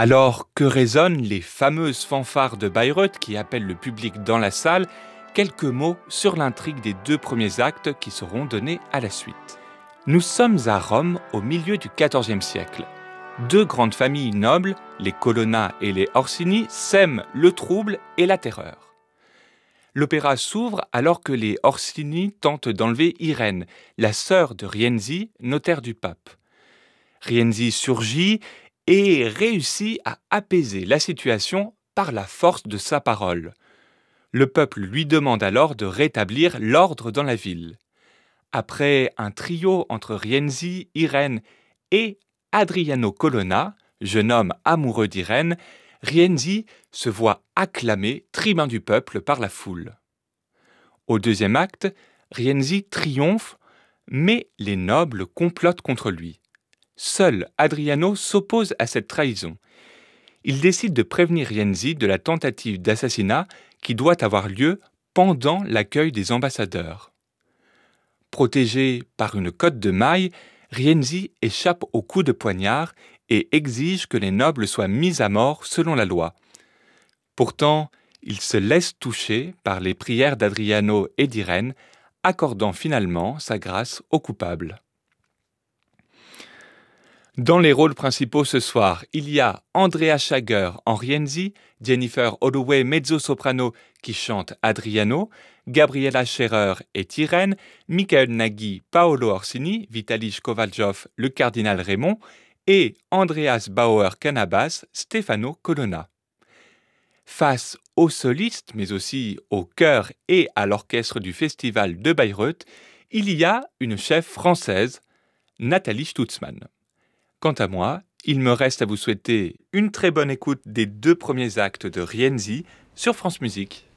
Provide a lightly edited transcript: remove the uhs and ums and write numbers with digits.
Alors que résonnent les fameuses fanfares de Bayreuth qui appellent le public dans la salle, quelques mots sur l'intrigue des deux premiers actes qui seront donnés à la suite. Nous sommes à Rome au milieu du XIVe siècle. Deux grandes familles nobles, les Colonna et les Orsini, sèment le trouble et la terreur. L'opéra s'ouvre alors que les Orsini tentent d'enlever Irène, la sœur de Rienzi, notaire du pape. Rienzi surgit et réussit à apaiser la situation par la force de sa parole. Le peuple lui demande alors de rétablir l'ordre dans la ville. Après un trio entre Rienzi, Irène et Adriano Colonna, jeune homme amoureux d'Irène, Rienzi se voit acclamé tribun du peuple par la foule. Au deuxième acte, Rienzi triomphe, mais les nobles complotent contre lui. Seul Adriano s'oppose à cette trahison. Il décide de prévenir Rienzi de la tentative d'assassinat qui doit avoir lieu pendant l'accueil des ambassadeurs. Protégé par une cotte de mailles, Rienzi échappe aux coups de poignard et exige que les nobles soient mis à mort selon la loi. Pourtant, il se laisse toucher par les prières d'Adriano et d'Irène, accordant finalement sa grâce aux coupables. Dans les rôles principaux ce soir, il y a Andrea Schager en Rienzi, Jennifer Holloway mezzo-soprano qui chante Adriano, Gabriela Scherer est Irène, Michael Nagy, Paolo Orsini, Vitaly Kovaljov, le cardinal Raymond et Andreas Bauer-Cannabas, Stefano Colonna. Face aux solistes, mais aussi au chœur et à l'orchestre du Festival de Bayreuth, il y a une chef française, Nathalie Stutzmann. Quant à moi, il me reste à vous souhaiter une très bonne écoute des deux premiers actes de Rienzi sur France Musique.